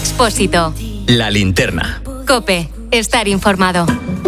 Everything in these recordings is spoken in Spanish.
Expósito. La Linterna. COPE. Estar informado.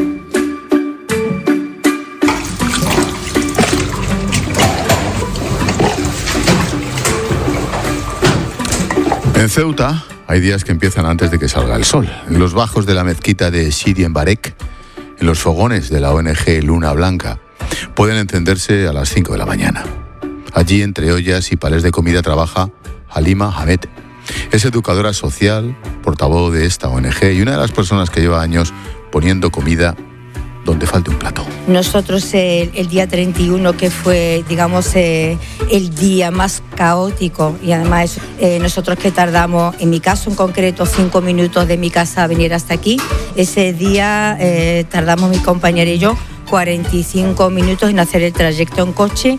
En Ceuta hay días que empiezan antes de que salga el sol. En los bajos de la mezquita de Sidi Embarek, en los fogones de la ONG Luna Blanca, pueden encenderse a las 5 de la mañana. Allí, entre ollas y palés de comida, trabaja Halima Hamed. Es educadora social, portavoz de esta ONG y una de las personas que lleva años poniendo comida donde falte un plato. Nosotros el día 31, que fue, digamos, el día más caótico, y además nosotros que tardamos, en mi caso en concreto, 5 minutos de mi casa a venir hasta aquí, ese día tardamos mi compañera y yo 45 minutos en hacer el trayecto en coche.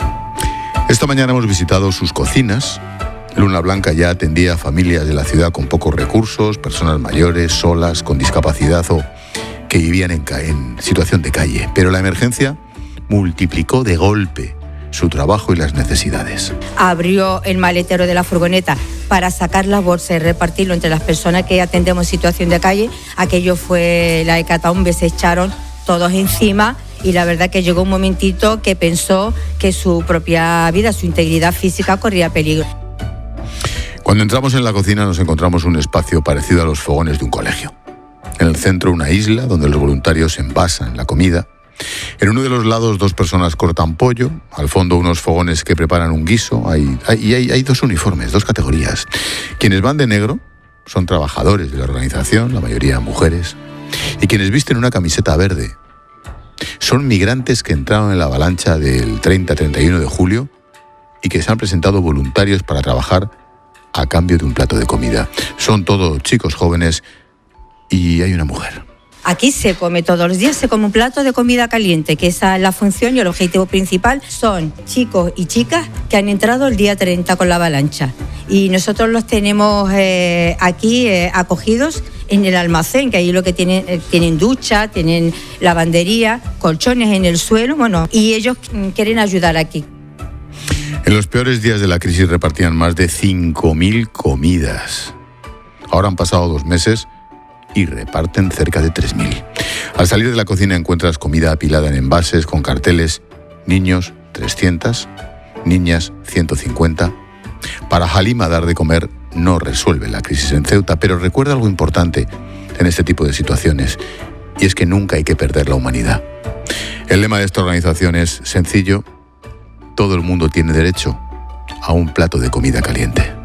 Esta mañana hemos visitado sus cocinas. Luna Blanca ya atendía a familias de la ciudad con pocos recursos, personas mayores, solas, con discapacidad o que vivían en situación de calle. Pero la emergencia multiplicó de golpe su trabajo y las necesidades. Abrió el maletero de la furgoneta para sacar las bolsas y repartirlo entre las personas que atendemos en situación de calle. Aquello fue la hecatombe, se echaron todos encima y la verdad que llegó un momentito que pensó que su propia vida, su integridad física corría peligro. Cuando entramos en la cocina nos encontramos un espacio parecido a los fogones de un colegio. En el centro una isla donde los voluntarios envasan la comida. En uno de los lados 2 personas cortan pollo. Al fondo unos fogones que preparan un guiso. Hay 2 uniformes, 2 categorías. Quienes van de negro son trabajadores de la organización, la mayoría mujeres. Y quienes visten una camiseta verde son migrantes que entraron en la avalancha del 30-31 de julio y que se han presentado voluntarios para trabajar a cambio de un plato de comida. Son todos chicos jóvenes y hay una mujer. Aquí se come todos los días, se come un plato de comida caliente, que esa es la función y el objetivo principal. Son chicos y chicas que han entrado el día 30 con la avalancha. Y nosotros los tenemos aquí acogidos en el almacén, que ahí lo que tienen ducha, tienen lavandería, colchones en el suelo, bueno, y ellos quieren ayudar aquí. En los peores días de la crisis repartían más de 5.000 comidas. Ahora han pasado 2 meses y reparten cerca de 3.000. Al salir de la cocina encuentras comida apilada en envases con carteles: niños 300, niñas 150. Para Halima, dar de comer no resuelve la crisis en Ceuta, pero recuerda algo importante en este tipo de situaciones, y es que nunca hay que perder la humanidad. El lema de esta organización es sencillo: todo el mundo tiene derecho a un plato de comida caliente.